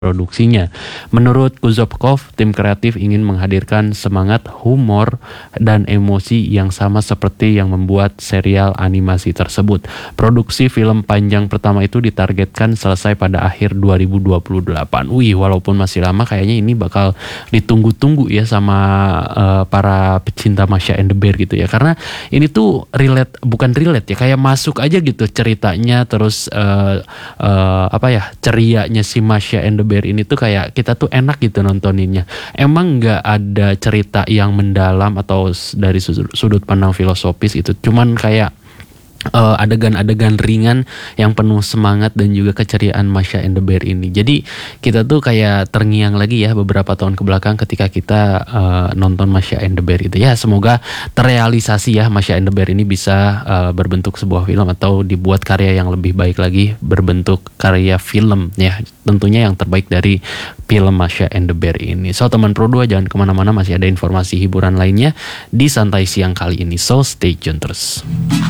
produksinya. Menurut Kuzovkov, tim kreatif ingin menghadirkan semangat, humor, dan emosi yang sama seperti yang membuat serial animasi tersebut. Produksi film panjang pertama itu ditargetkan selesai pada akhir 2028. Wih, walaupun masih lama, kayaknya ini bakal ditunggu-tunggu ya sama para pecinta Masha and the Bear gitu ya. Karena ini tuh bukan relate ya, kayak masuk aja gitu ceritanya, terus cerianya si Masha and the Bear ini tuh kayak kita tuh enak gitu nontoninnya. Emang nggak ada cerita yang mendalam atau dari sudut pandang filosofis itu, cuman kayak adegan-adegan ringan yang penuh semangat dan juga keceriaan Masha and the Bear ini. Jadi kita tuh kayak terngiang lagi ya beberapa tahun ke belakang ketika kita nonton Masha and the Bear itu. Ya semoga terrealisasi ya Masha and the Bear ini bisa berbentuk sebuah film atau dibuat karya yang lebih baik lagi berbentuk karya film ya. Tentunya yang terbaik dari film Masha and the Bear ini. So teman Pro 2 jangan kemana-mana, masih ada informasi hiburan lainnya di Santai Siang kali ini. So stay tune terus.